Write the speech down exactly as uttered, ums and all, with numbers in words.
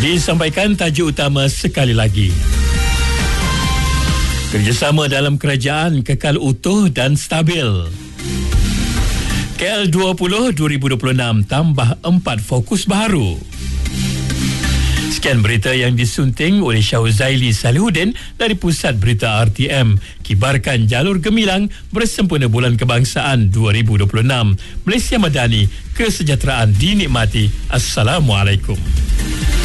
Disampaikan tajuk utama sekali lagi. Kerjasama dalam kerajaan kekal utuh dan stabil. K L dua puluh dua ribu dua puluh enam tambah empat fokus baru. Sekian berita yang disunting oleh Syahzaili Salihuddin dari Pusat Berita R T M. Kibarkan jalur gemilang bersempena Bulan Kebangsaan dua ribu dua puluh enam. Malaysia Madani, kesejahteraan dinikmati. Assalamualaikum.